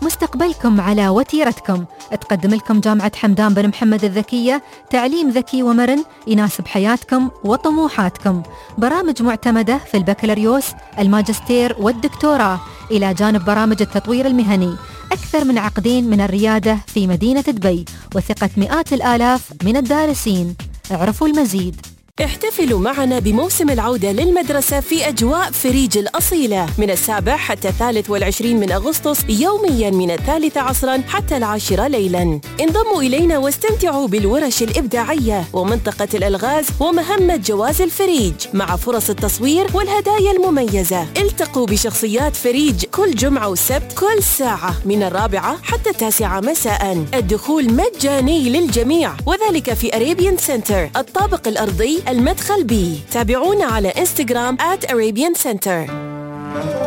مستقبلكم على وتيرتكم. تقدم لكم جامعة حمدان بن محمد الذكية تعليم ذكي ومرن يناسب حياتكم وطموحاتكم. برامج معتمدة في البكالوريوس، الماجستير والدكتوراه، إلى جانب برامج التطوير المهني. أكثر من عقدين من الريادة في مدينة دبي، وثقة مئات الآلاف من الدارسين. اعرفوا المزيد. احتفلوا معنا بموسم العودة للمدرسة في أجواء فريج الأصيلة من 7 حتى 23 من أغسطس، يومياً من 3 عصراً حتى 10 ليلاً. انضموا إلينا واستمتعوا بالورش الإبداعية ومنطقة الألغاز ومهمة جواز الفريج مع فرص التصوير والهدايا المميزة. التقوا بشخصيات فريج كل جمعة وسبت كل ساعة من 4 حتى 9 مساءً. الدخول مجاني للجميع، وذلك في أريبيان سنتر الطابق الأرضي المدخل بي. تابعونا على انستغرام @Arabian Center.